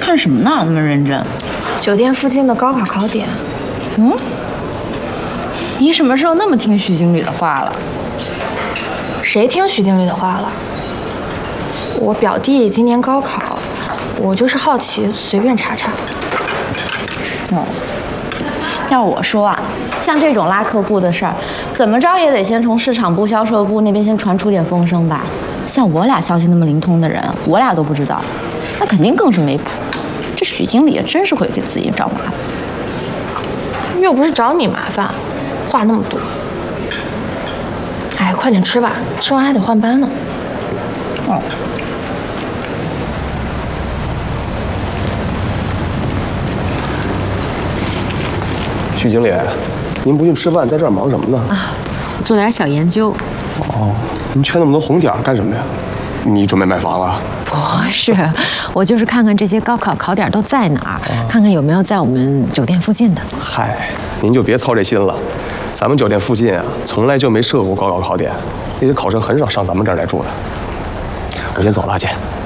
看什么呢？那么认真？ 酒店附近的高考考点。 你什么时候那么听徐经理的话了？ 谁听徐经理的话了？我表弟今年高考，我就是好奇，随便查查。 要我说啊，像这种拉客户的事儿，怎么着也得先从市场部、销售部那边先传出点风声吧。像我俩消息那么灵通的人，我俩都不知道，那肯定更是没谱。这许经理也真是会给自己找麻烦。 又不是找你麻烦，话那么多。哎，快点吃吧，吃完还得换班呢。 徐经理，您不去吃饭，在这儿忙什么呢？ 做点小研究。 您缺那么多红点干什么呀？你准备买房了？ 不是，我就是看看这些高考考点都在哪儿，看看有没有在我们酒店附近的。 嗨，您就别操这心了。咱们酒店附近啊，从来就没设过高考考点，那些考生很少上咱们这儿来住的。我先走了，姐。